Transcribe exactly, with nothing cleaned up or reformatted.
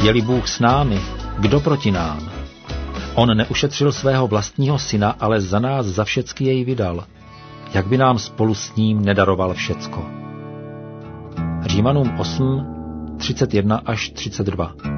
Je-li Bůh s námi, kdo proti nám? On neušetřil svého vlastního syna, ale za nás za všecky jej vydal. Jak by nám spolu s ním nedaroval všecko? Římanům osm, třicet jedna až třicet dva.